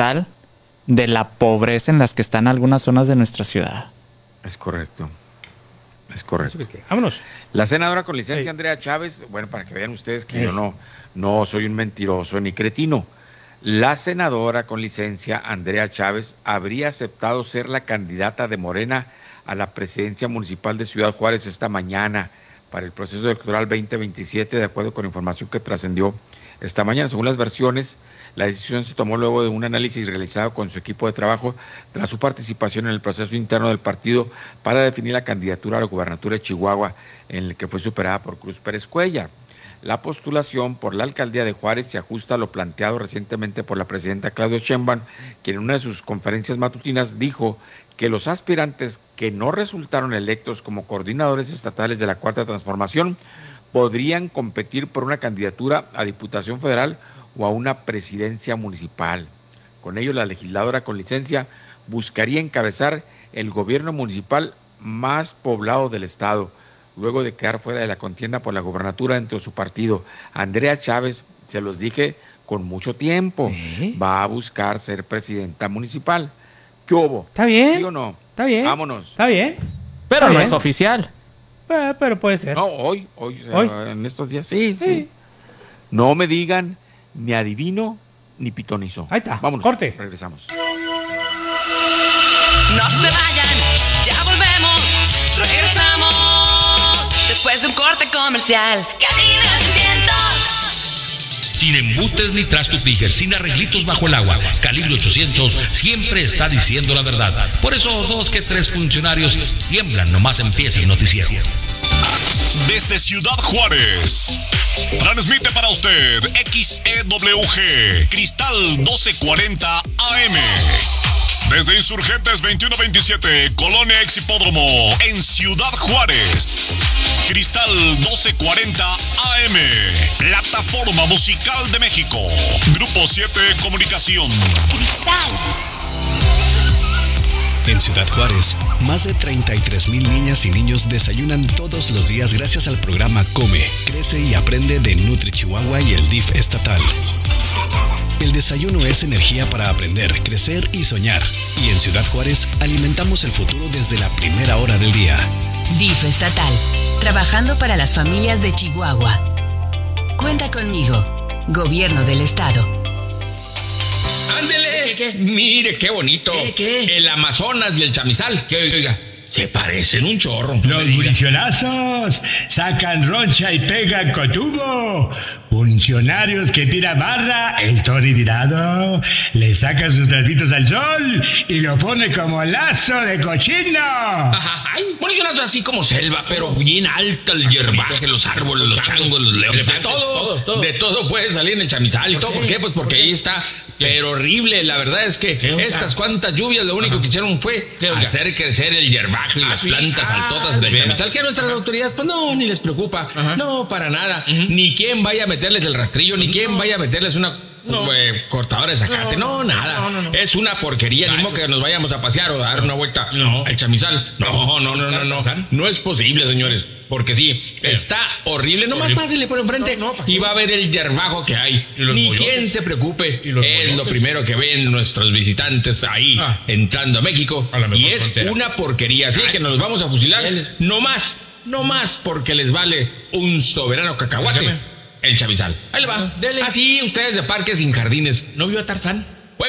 postal de la pobreza en las que están algunas zonas de nuestra ciudad. Es correcto. Es correcto. Vámonos. La senadora con licencia Andrea Chávez, bueno, para que vean ustedes que yo no soy un mentiroso ni cretino. La senadora con licencia Andrea Chávez habría aceptado ser la candidata de Morena a la presidencia municipal de Ciudad Juárez esta mañana para el proceso electoral 2027, de acuerdo con información que trascendió esta mañana. Según las versiones, la decisión se tomó luego de un análisis realizado con su equipo de trabajo tras su participación en el proceso interno del partido para definir la candidatura a la gubernatura de Chihuahua, en el que fue superada por Cruz Pérez Cuellar. La postulación por la alcaldía de Juárez se ajusta a lo planteado recientemente por la presidenta Claudia Sheinbaum, quien en una de sus conferencias matutinas dijo que los aspirantes que no resultaron electos como coordinadores estatales de la Cuarta Transformación podrían competir por una candidatura a Diputación Federal o a una presidencia municipal. Con ello, la legisladora con licencia buscaría encabezar el gobierno municipal más poblado del estado, luego de quedar fuera de la contienda por la gobernatura dentro de su partido. Andrea Chávez, se los dije con mucho tiempo, va a buscar ser presidenta municipal. ¿Qué hubo? ¿Está bien? ¿Sí o no? Está bien. Vámonos. Está bien. Pero Está no bien. es oficial. Pero puede ser. No, hoy, en estos días, sí. No me digan ni adivino ni pitonizo. Ahí está. Vámonos. Corte. Regresamos. No se vayan, ya volvemos, regresamos después de un corte comercial. Calibre 800. Sin embutes ni trastos Tiger, sin arreglitos bajo el agua. Calibre 800 siempre está diciendo la verdad. Por eso 2 que 3 funcionarios tiemblan nomás empieza el noticiero. Desde Ciudad Juárez, transmite para usted XEWG Cristal 1240 AM. Desde Insurgentes 2127, Colonia Ex Hipódromo, en Ciudad Juárez. Cristal 1240 AM, Plataforma Musical de México. Grupo 7 Comunicación. Cristal. En Ciudad Juárez, más de 33,000 niñas y niños desayunan todos los días gracias al programa Come, Crece y Aprende de Nutri Chihuahua y el DIF estatal. El desayuno es energía para aprender, crecer y soñar. Y en Ciudad Juárez alimentamos el futuro desde la primera hora del día. DIF estatal, trabajando para las familias de Chihuahua. Cuenta conmigo, Gobierno del Estado. ¡Ándele! ¿Qué? Mire, qué bonito. ¿Qué? El Amazonas y el chamizal. Que oiga, se parecen un chorro. Los funcionazos sacan roncha y pegan con tubo. Funcionarios que tiran barra, el tirado, le sacan sus trapitos al sol y lo pone como lazo de cochino. Ay, funcionazos así como selva, pero bien alta el hierbaje, los árboles, los changos, los leones, de todo. De todo puede salir en el chamizal. ¿Y todo por qué? Pues porque ahí está. Pero horrible, la verdad es que estas cuantas lluvias lo único que hicieron fue hacer crecer el hierbaje y las plantas altotas en el chamizal, que a nuestras autoridades pues no, ni les preocupa, no, para nada, ni quién vaya a meterles el rastrillo, ni quién vaya a meterles una cortadora de zacate, nada. Es una porquería, ni modo que nos vayamos a pasear o a dar una vuelta al chamizal. No es posible, señores. Porque sí, está horrible. Nomás pásenle por enfrente y va a ver el hierbajo que hay. Ni quien se preocupe. Es lo primero que ven nuestros visitantes ahí entrando a México. Y es una porquería. Así que nos vamos a fusilar. No más porque les vale un soberano cacahuate. El chamizal. Ahí le va. Así ustedes de parques sin jardines. ¿No vio a Tarzán?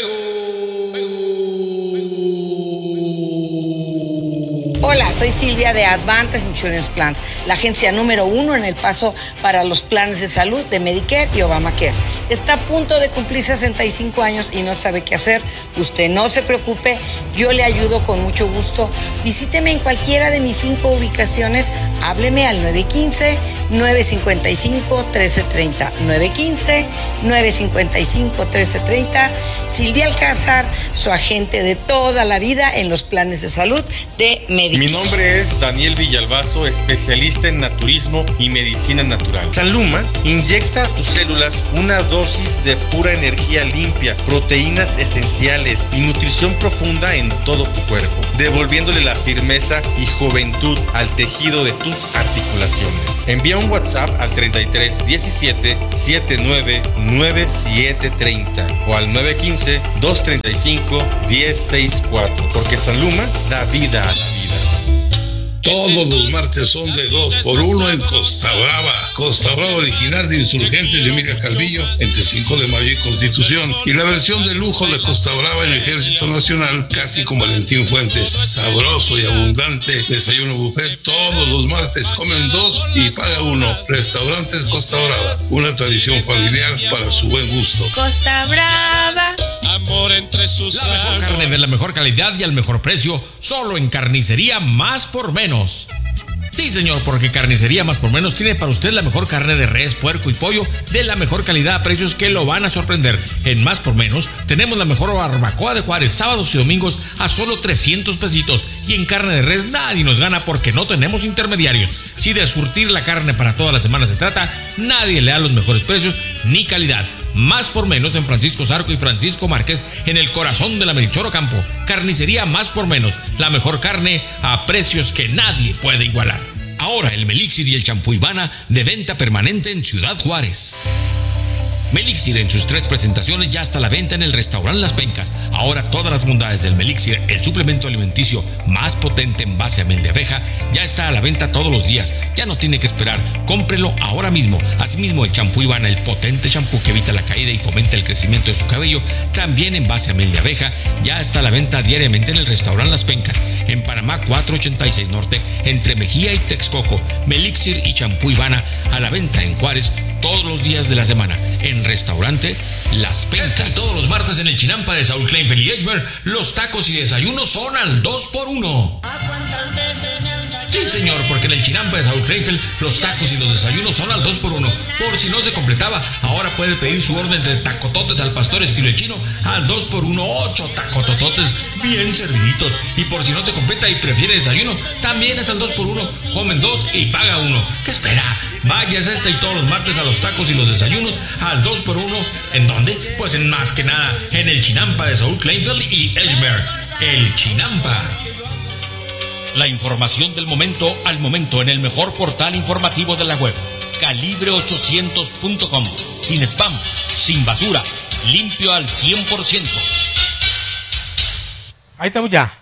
Hola, soy Silvia de Advantage Insurance Plans, la agencia número 1 en El Paso para los planes de salud de Medicare y Obamacare. Está a punto de cumplir 65 años y no sabe qué hacer. Usted no se preocupe, yo le ayudo con mucho gusto. Visíteme en cualquiera de mis 5 ubicaciones. Hábleme al 915-955-1330. 915-955-1330. Silvia Alcázar, su agente de toda la vida en los planes de salud de Medicare. Mi nombre es Daniel Villalbazo, especialista en naturismo y medicina natural. Sanluma inyecta a tus células una dosis de pura energía limpia, proteínas esenciales y nutrición profunda en todo tu cuerpo, devolviéndole la firmeza y juventud al tejido de tus articulaciones. instalaciones. Envía un WhatsApp al 33 17 79 9730 o al 915 235 1064, porque San Luma da vida a la vida. Todos los martes son de 2x1 en Costa Brava. Costa Brava original de Insurgentes de Emilia Calvillo, entre 5 de mayo y Constitución. Y la versión de lujo de Costa Brava en Ejército Nacional, casi con Valentín Fuentes. Sabroso y abundante desayuno buffet. Todos los martes comen 2 y paga 1. Restaurantes Costa Brava, una tradición familiar para su buen gusto. Costa Brava. Amor entre sus La mejor carne de la mejor calidad y al mejor precio, solo en Carnicería Más por Menos. Sí, señor, porque Carnicería Más por Menos tiene para usted la mejor carne de res, puerco y pollo de la mejor calidad a precios que lo van a sorprender. En Más por Menos tenemos la mejor barbacoa de Juárez, sábados y domingos a solo 300 pesitos. Y en carne de res nadie nos gana porque no tenemos intermediarios. Si de surtir la carne para toda la semana se trata, nadie le da los mejores precios ni calidad. Más por Menos en Francisco Zarco y Francisco Márquez, en el corazón de la Melchor Ocampo. Carnicería Más por Menos, la mejor carne a precios que nadie puede igualar. Ahora el Melixir y el champú Ivana de venta permanente en Ciudad Juárez. Melixir en sus 3 presentaciones ya está a la venta en el restaurante Las Pencas. Ahora todas las bondades del Melixir, el suplemento alimenticio más potente en base a miel de abeja, ya está a la venta todos los días. Ya no tiene que esperar, cómprelo ahora mismo. Asimismo el champú Ivana, el potente champú que evita la caída y fomenta el crecimiento de su cabello, también en base a miel de abeja, ya está a la venta diariamente en el restaurante Las Pencas, en Panamá 486 Norte, entre Mejía y Texcoco. Melixir y champú Ivana a la venta en Juárez todos los días de la semana, en restaurante Las Pencas. Todos los martes en el Chinampa de Saúl Kleinfeld y Edgemer, los tacos y desayunos son al 2x1. Sí, señor, porque en el Chinampa de Saúl Kleinfeld, los tacos y los desayunos son al 2x1. Por si no se completaba, ahora puede pedir su orden de tacototes al pastor estilo chino al 2x1, 8 tacotototes bien serviditos. Y por si no se completa y prefiere desayuno, también es al 2x1. Comen 2 y paga 1. ¿Qué espera? Váyase y todos los martes a los tacos y los desayunos al 2x1. ¿En dónde? Pues en más que nada, en el Chinampa de Saúl Kleinfeld y Edgemer. El Chinampa. La información del momento al momento en el mejor portal informativo de la web. Calibre800.com. Sin spam, sin basura, limpio al 100%. Ahí estamos ya.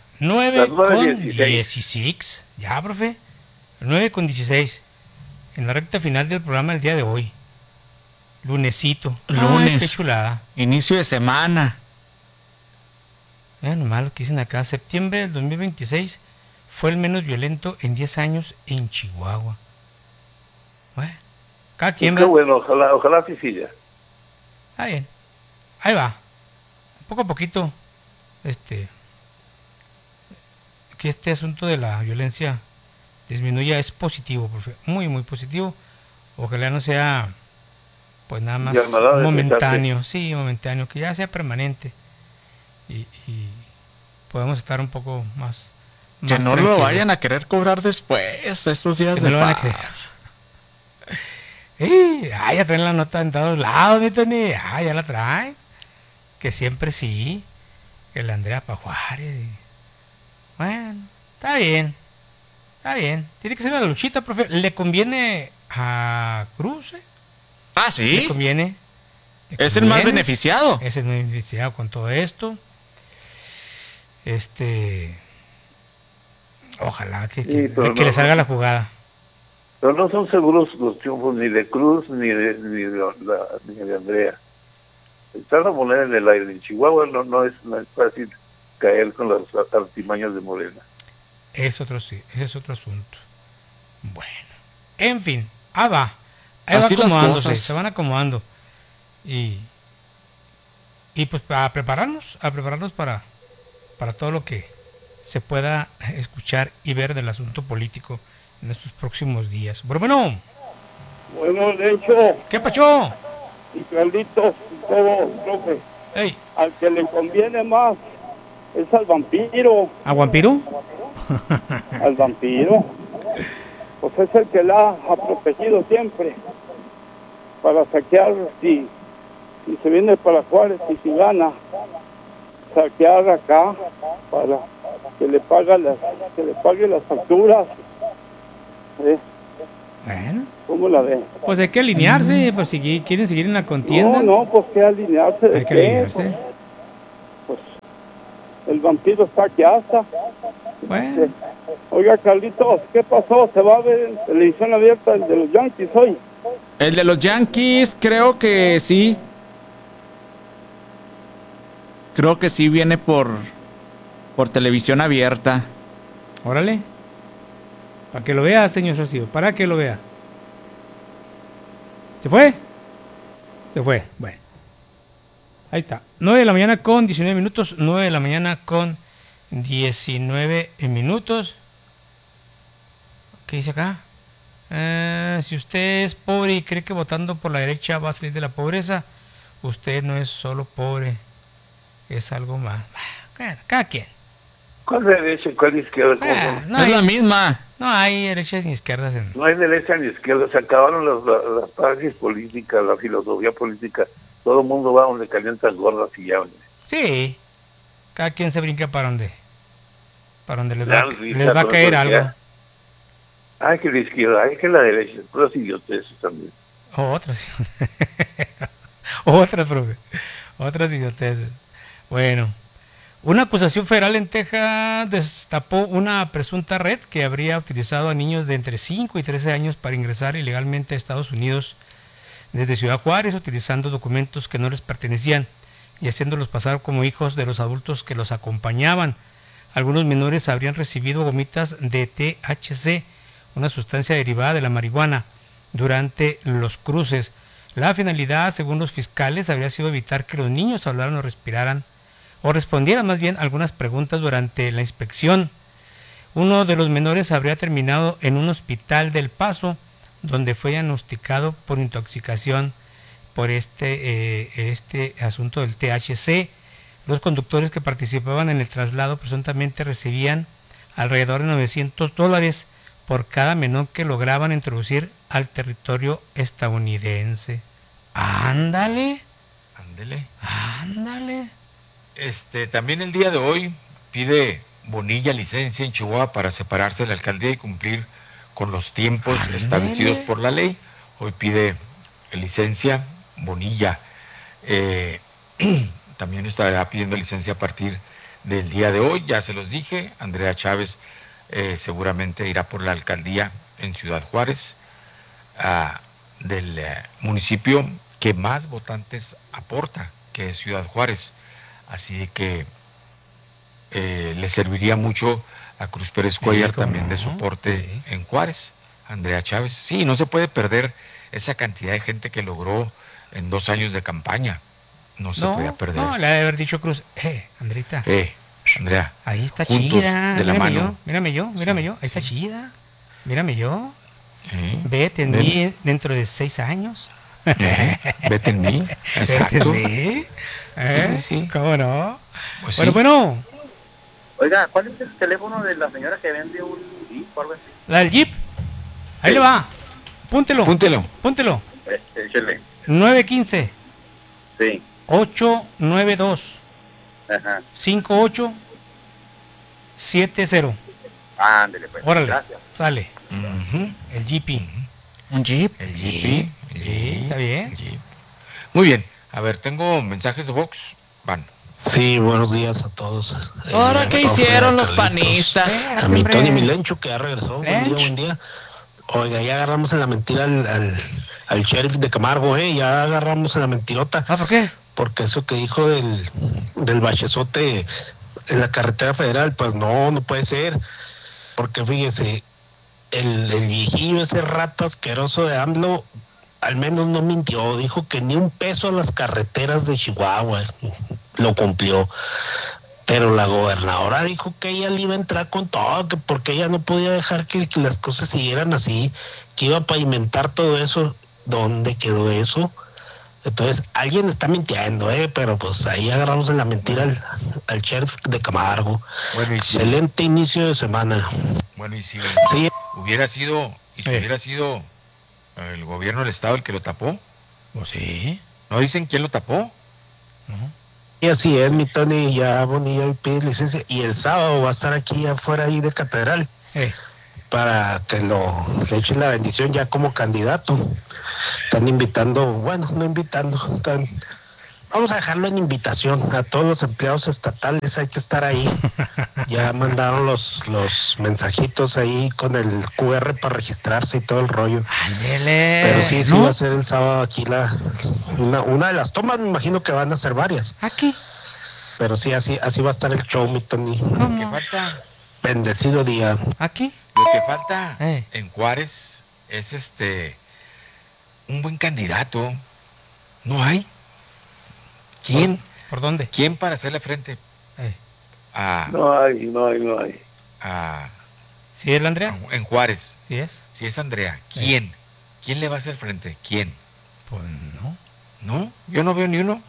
9:16. Ya, profe. 9:16. En la recta final del programa del día de hoy. Lunesito. Lunes. Ay, qué chulada. Inicio de semana. Vean nomás lo que dicen acá. Septiembre del 2026 fue el menos violento en 10 años en Chihuahua. Bueno, cada quien. Qué bueno, ojalá sí siga. Está bien. Ahí va. Poco a poquito. Que este asunto de la violencia disminuya es positivo, profe. Muy, muy positivo. Ojalá no sea, pues nada más momentáneo. Sí, momentáneo. Que ya sea permanente. Y podemos estar un poco más. Que no lo vayan a querer cobrar después de estos días de paz. Ya traen la nota en todos lados, mi Tony. Ya la traen. Que siempre sí. Que la Andrea pa' Juárez. Bueno, está bien. Está bien. Tiene que ser la luchita, profe. ¿Le conviene a Cruz? Ah, sí. ¿Le conviene? Es el más beneficiado. Es el más beneficiado con todo esto. Ojalá que le salga la jugada. Pero no son seguros los triunfos ni de Cruz ni de Andrea. Están a poner en el aire. En Chihuahua no es fácil caer con las artimañas de Morena. Ese es otro asunto. Bueno, en fin, va. Así va acomodándose, las cosas. se van acomodando. Y pues a prepararnos para todo lo que se pueda escuchar y ver del asunto político en estos próximos días. Bueno, de hecho, ¿qué pasó? Y Carlitos, todo, profe. Hey. Al que le conviene más es al vampiro. ¿A vampiro? Al vampiro. Pues es el que la ha protegido siempre para saquear, si se viene para Juárez y si gana, saquear acá para que le pague las facturas. Bueno. ¿Cómo la ve? Pues hay que alinearse, pues si quieren seguir en la contienda. No, pues que alinearse. Hay que alinearse. Pues el vampiro está aquí hasta. Bueno. Oiga, Carlitos, ¿qué pasó? ¿Se va a ver en televisión abierta el de los Yankees hoy? El de los Yankees, creo que sí. Creo que sí viene por televisión abierta. Órale. Para que lo vea, señor Rocío. Para que lo vea. ¿Se fue? Se fue. Bueno. Ahí está. 9 de la mañana con 19 minutos. 9 de la mañana con 19 minutos. ¿Qué dice acá? Si usted es pobre y cree que votando por la derecha va a salir de la pobreza, usted no es solo pobre, es algo más. Cada quien. ¿Cuál derecha y cuál izquierda? No es la misma. No hay derechas ni izquierdas. No hay derecha ni izquierda. Se acabaron las praxis políticas, la filosofía política. Todo el mundo va donde calientan gordas y ya. Sí. Cada quien se brinca para donde les va a caer algo. Hay que la izquierda, hay que la derecha, puras idioteces también. Otras idioteces. Bueno, una acusación federal en Texas destapó una presunta red que habría utilizado a niños de entre 5 y 13 años para ingresar ilegalmente a Estados Unidos desde Ciudad Juárez, utilizando documentos que no les pertenecían y haciéndolos pasar como hijos de los adultos que los acompañaban. Algunos menores habrían recibido gomitas de THC, una sustancia derivada de la marihuana, durante los cruces. La finalidad, según los fiscales, habría sido evitar que los niños hablaran o respiraran, o respondieran más bien algunas preguntas durante la inspección. Uno de los menores habría terminado en un hospital del Paso, donde fue diagnosticado por intoxicación por este asunto del THC. Los conductores que participaban en el traslado presuntamente recibían alrededor de $900 por cada menor que lograban introducir al territorio estadounidense. Ándale. También el día de hoy pide Bonilla licencia en Chihuahua para separarse de la alcaldía y cumplir con los tiempos establecidos por la ley. Hoy pide licencia Bonilla. También estará pidiendo licencia a partir del día de hoy. Ya se los dije, Andrea Chávez seguramente irá por la alcaldía en Ciudad Juárez, del municipio que más votantes aporta, que es Ciudad Juárez. Así de que le serviría mucho a Cruz Pérez Cuellar también de soporte en Juárez, Andrea Chávez. Sí, no se puede perder esa cantidad de gente que logró en 2 años de campaña. No se puede perder. No, le debe haber dicho Cruz, Andrita. Andrea. Ahí está juntos, chida. De la mano. Mírame yo. Ahí está chida. Mírame yo. Vete en mí dentro de 6 años. Vete en mí. Exacto. Vete en mí. Sí. ¿Cómo no? Pues bueno. Oiga, ¿cuál es el teléfono de la señora que vende un Jeep o algo así? La del Jeep. Ahí le va. Púntelo. Échale. 915. Sí. 892. Ajá. 5870. Ándele, pues. Órale. Gracias. Sale. El Jeepy. ¿Un Jeep? El Jeepy. Sí, está bien. Muy bien. A ver, tengo mensajes de Vox. Van. Sí, buenos días a todos. ¿Ahora qué hicieron los panistas? A mi Tony Milencho, que ya regresó. Buen día. Oiga, ya agarramos en la mentira al sheriff de Camargo, ya agarramos en la mentirota. ¿Por qué? Porque eso que dijo del bachezote en la carretera federal, pues no puede ser. Porque fíjese, el viejillo, ese rato asqueroso de AMLO, al menos no mintió, dijo que ni un peso a las carreteras de Chihuahua, lo cumplió. Pero la gobernadora dijo que ella le iba a entrar con todo, que porque ella no podía dejar que las cosas siguieran así, que iba a pavimentar todo eso. ¿Dónde quedó eso? Entonces, alguien está mintiendo, pero pues ahí agarramos en la mentira al sheriff de Camargo. Bueno, excelente inicio de semana. Bueno, y si sí. hubiera sido el gobierno del estado el que lo tapó. Pues sí. ¿No dicen quién lo tapó? Y así es, mi Tony, ya Bonilla pide licencia y el sábado va a estar aquí afuera ahí de Catedral. para que le echen la bendición ya como candidato. Están invitando, bueno, no invitando, vamos a dejarlo en invitación a todos los empleados estatales, hay que estar ahí. Ya mandaron los mensajitos ahí con el QR para registrarse y todo el rollo. Ándele. Pero sí va a ser el sábado aquí una de las tomas, me imagino que van a ser varias. Aquí. Pero sí, así va a estar el show, mi Tony. ¿Cómo? ¿Qué falta? Bendecido día. Aquí. Lo que falta en Juárez es un buen candidato. No hay. ¿Quién? ¿Por dónde? ¿Quién para hacerle frente? No hay. ¿Sí es la Andrea? En Juárez. ¿Sí es? Sí es Andrea. ¿Quién? ¿Quién le va a hacer frente? ¿Quién? Pues no. ¿No? Yo no veo ni uno.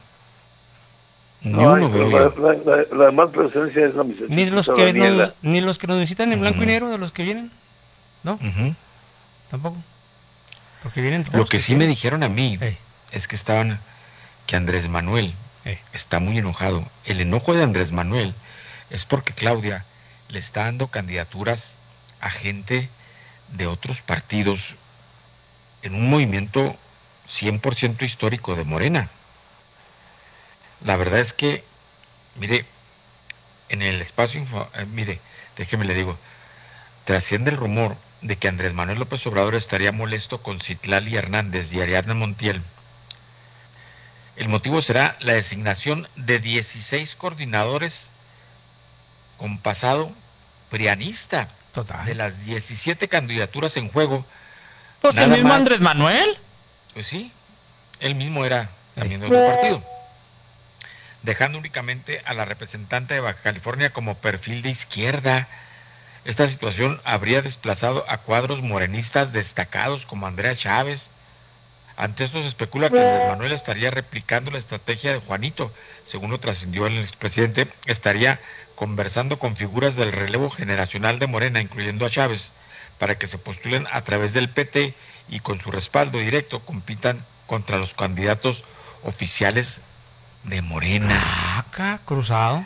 La más presencia es la miseria. Ni los que nos visitan en blanco y negro, de los que vienen. ¿No? Tampoco. Porque vienen todos. Lo que sí me dijeron a mí es que Andrés Manuel está muy enojado. El enojo de Andrés Manuel es porque Claudia le está dando candidaturas a gente de otros partidos en un movimiento 100% histórico de Morena. La verdad es que, mire, en el espacio, déjeme le digo, trasciende el rumor de que Andrés Manuel López Obrador estaría molesto con Citlali Hernández y Ariadna Montiel. El motivo será la designación de 16 coordinadores con pasado prianista. Total. De las 17 candidaturas en juego. Pues el mismo Andrés Manuel. Pues sí, él mismo era también de otro partido. Dejando únicamente a la representante de Baja California como perfil de izquierda. Esta situación habría desplazado a cuadros morenistas destacados como Andrea Chávez. Ante esto se especula que Andrés Manuel estaría replicando la estrategia de Juanito. Según lo trascendió el expresidente, estaría conversando con figuras del relevo generacional de Morena, incluyendo a Chávez, para que se postulen a través del PT y con su respaldo directo compitan contra los candidatos oficiales de Morena. Acá, cruzado.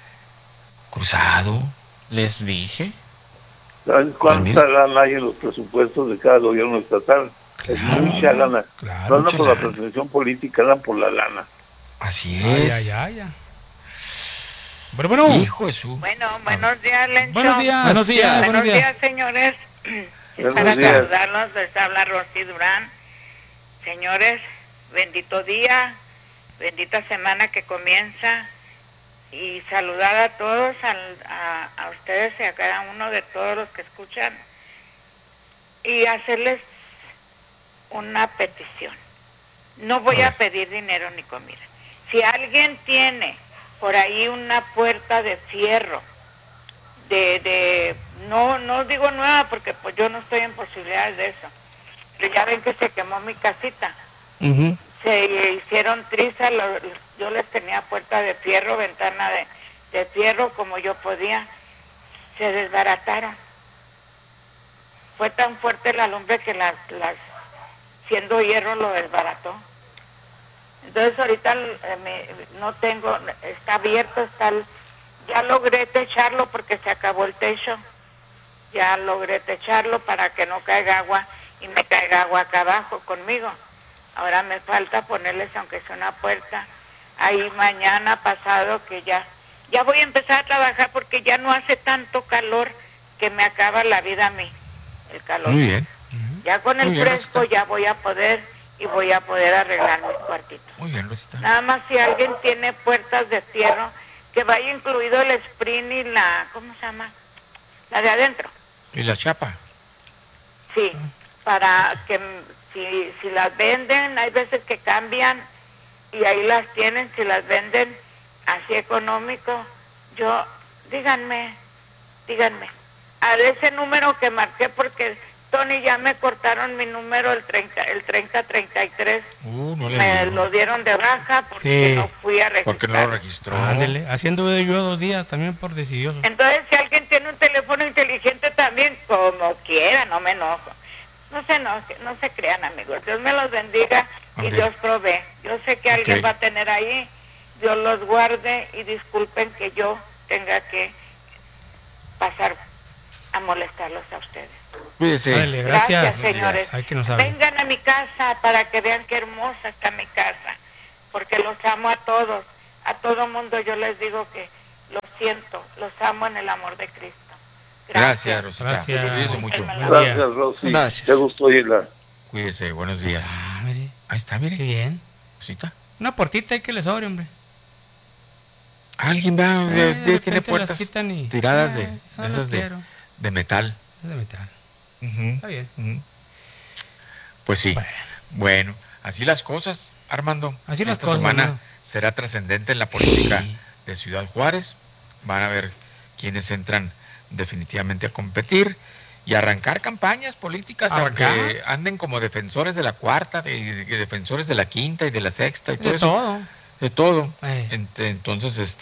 Les dije. ¿Saben cuánta lana hay en los presupuestos de cada gobierno estatal? Es mucha lana. No andan por la pretensión política, andan por la lana. Así es. Bueno. Hijo de su. Bueno, buenos días, Lencho. Buenos días, señores. Buenos Para días. saludarlos, les habla Rosy Durán. Señores, bendito día, bendita semana que comienza. Y saludar a todos, a ustedes y a cada uno de todos los que escuchan. Y hacerles una petición. No voy a pedir dinero ni comida. Si alguien tiene por ahí una puerta de fierro, no digo nueva porque pues yo no estoy en posibilidades de eso, pero ya ven que se quemó mi casita. Se hicieron trizas, yo les tenía puerta de fierro, ventana de fierro como yo podía, se desbarataron. Fue tan fuerte la lumbre que las siendo hierro lo desbarató. Entonces ahorita no tengo, está abierto, ya logré techarlo porque se acabó el techo, ya logré techarlo para que no caiga agua y me caiga agua acá abajo conmigo. Ahora me falta ponerles aunque sea una puerta. Ahí mañana pasado que ya voy a empezar a trabajar porque ya no hace tanto calor que me acaba la vida a mí, el calor. Muy bien. Ya con el fresco ya voy a poder arreglar mis cuartitos. Muy bien, Rosita. Nada más si alguien tiene puertas de fierro, que vaya incluido el sprint y la, ¿cómo se llama? La de adentro. ¿Y la chapa? Sí, para que si las venden, hay veces que cambian y ahí las tienen, si las venden así económico, díganme, a ese número que marqué porque Tony ya me cortaron mi número, el 3033, me lo dieron de baja porque no fui a registrar. Porque no lo registró. Ándele, haciendo yo 2 días también por decidioso. Entonces si alguien tiene un teléfono inteligente también, como quiera, no me enojo. No se crean, amigos. Dios me los bendiga y Dios provee. Yo sé que alguien va a tener ahí, Dios los guarde y disculpen que yo tenga que pasar a a molestarlos a ustedes. Cuídese. Dale, gracias, señores. Hay que nos hable. Vengan a mi casa para que vean qué hermosa está mi casa, porque los amo a todos. A todo mundo yo les digo que los siento, los amo en el amor de Cristo. Gracias, Rosita. Gracias. Cuídese mucho. Gracias, Rosy. Gracias. Qué gusto oírla. Cuídese, buenos días. Mire. Ahí está, mire. Qué bien. Rosita. Una puertita hay que le sobre, hombre. Alguien va, tiene puertas y... tiradas de no esas de metal. Es de metal. Está bien. Pues sí. Bueno, así las cosas, Armando. Así las Esta cosas, semana ¿no? será trascendente en la política de Ciudad Juárez. Van a ver quiénes entran definitivamente a competir y arrancar campañas políticas, aunque anden como defensores de la cuarta, defensores de la quinta y de la sexta y todo eso. De todo. Entonces,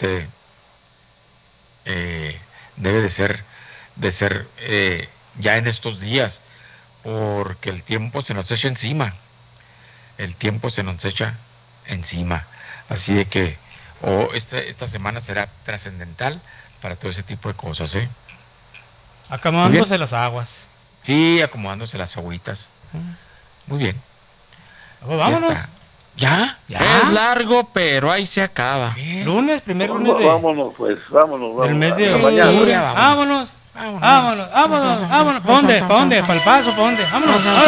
debe de ser ya en estos días, porque el tiempo se nos echa encima. El tiempo se nos echa encima. Así de que esta semana será trascendental para todo ese tipo de cosas, ¿eh? Acomodándose las aguas. Sí, acomodándose las agüitas. Muy bien. Pues vámonos. ¿Ya? Es largo, pero ahí se acaba. Lunes, primer lunes de... Vámonos, pues, vámonos. Del mes de mañana. octubre. Vámonos. ¿Para dónde? ¿Para el paso? ¿Para dónde? Vámonos.